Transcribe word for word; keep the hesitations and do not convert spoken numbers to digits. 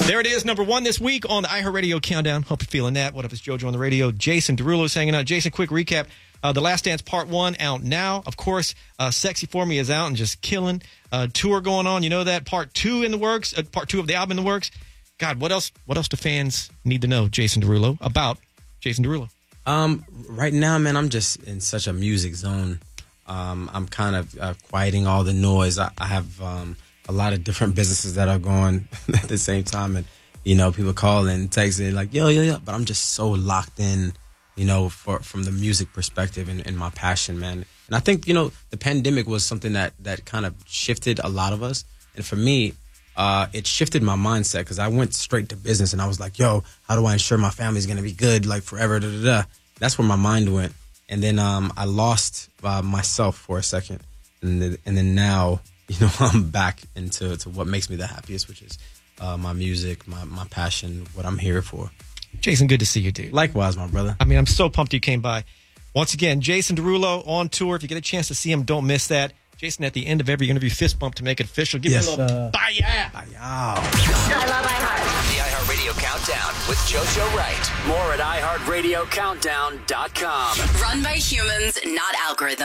There it is, number one this week on the iHeartRadio Countdown. Hope you're feeling that. What up, it's JoJo on the radio. Jason Derulo is hanging out. Jason, quick recap. Uh, the Last Dance Part one out now. Of course, uh, Sexy For Me is out and just killing. Uh, tour going on. You know that. Part two in the works. Uh, part two of the album in the works. God, what else What else do fans need to know, Jason Derulo, about Jason Derulo? Um, right now, man, I'm just in such a music zone. Um, I'm kind of uh, quieting all the noise. I, I have um, a lot of different businesses that are going at the same time. And, you know, people call and text and like, yo, yo, yo. But I'm just so locked in, you know, for from the music perspective and, and my passion, man. And I think, you know, the pandemic was something that, that kind of shifted a lot of us. And for me, uh, it shifted my mindset because I went straight to business and I was like, yo, how do I ensure my family's going to be good, like forever, da, da, da. That's where my mind went. And then um, I lost uh, myself for a second. And then, and then now, you know, I'm back into to what makes me the happiest, which is uh, my music, my, my passion, what I'm here for. Jason, good to see you, dude. Likewise, my brother. I mean, I'm so pumped you came by. Once again, Jason Derulo on tour. If you get a chance to see him, don't miss that. Jason, at the end of every interview, fist bump to make it official. Give yes. me a little uh, bye-ya. Bye-ya. I love iHeart. The iHeartRadio Countdown with JoJo Wright. More at i heart radio countdown dot com. Run by humans, not algorithms.